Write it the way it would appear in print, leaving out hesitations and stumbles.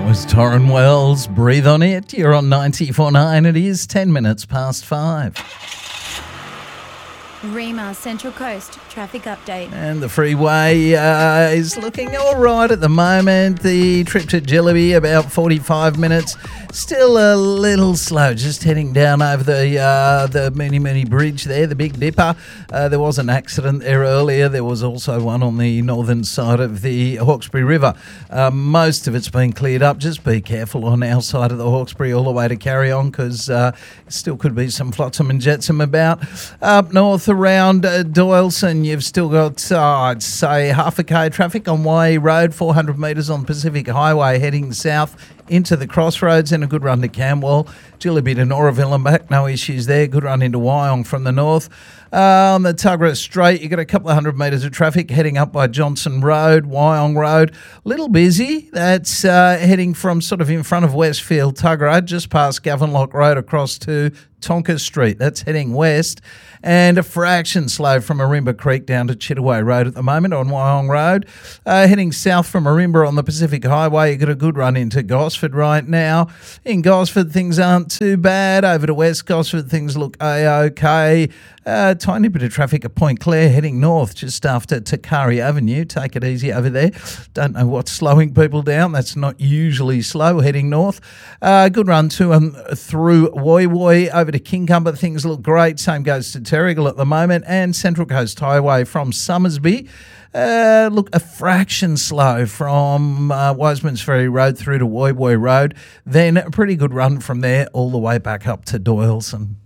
was Torrin Wells, Breathe on It. You're on 94.9. It is 10 minutes past 5. Rima Central Coast traffic update. And the freeway is looking all right at the moment. The trip to Jillaby, about 45 minutes. Still a little slow, just heading down over the Mooney Bridge there, the Big Dipper. There was an accident there earlier. There was also one on the northern side of the Hawkesbury River. Most of it's been cleared up. Just be careful on our side of the Hawkesbury all the way to Carry On, because still could be some flotsam and jetsam about. Up north around Doyleson, you've still got, I'd say, half a K traffic on Wye Road, 400 metres on Pacific Highway heading south into the crossroads, and a good run to Camwell. Jillaby to Noraville and back, no issues there. Good run into Wyong from the north. On the Tuggerah Straight, you've got a couple of 100 metres of traffic heading up by Johnson Road, Wyong Road. Little busy. That's heading from sort of in front of Westfield, Tuggerah, just past Gavenlock Road across to Tonker Street. That's heading west. And a fraction slow from Marimba Creek down to Chittaway Road at the moment on Wyong Road. Heading south from Marimba on the Pacific Highway, you've got a good run into Gosford right now. In Gosford, things aren't too bad. Over to West Gosford, things look A-OK. Tiny bit of traffic at Point Clare heading north just after Takari Avenue. Take it easy over there. Don't know what's slowing people down. That's not usually slow heading north. Good run to and through Woy Woy over to Kincumber. Things look great. Same goes to Terrigal at the moment. And Central Coast Highway from Summersby. Look, a fraction slow from Wiseman's Ferry Road through to Woy Woy Road. Then a pretty good run from there all the way back up to Doyleson.